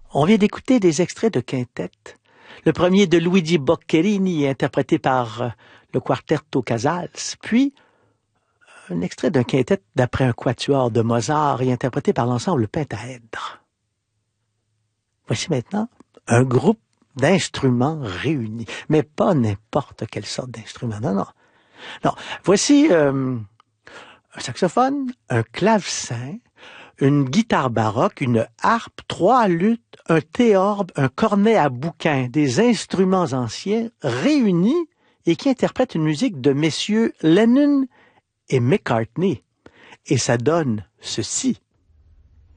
On vient d'écouter des extraits de quintettes. Le premier de Luigi Boccherini, interprété par le Quartetto Casals, puis un extrait d'un quintet d'après un quatuor de Mozart et interprété par l'ensemble Pentaèdre. Voici maintenant un groupe d'instruments réunis, mais pas n'importe quelle sorte d'instrument, non. Non, voici un saxophone, un clavecin, une guitare baroque, une harpe, 3 luttes, un théorbe, un cornet à bouquin, des instruments anciens réunis et qui interprètent une musique de messieurs Lennon et McCartney. Et ça donne ceci.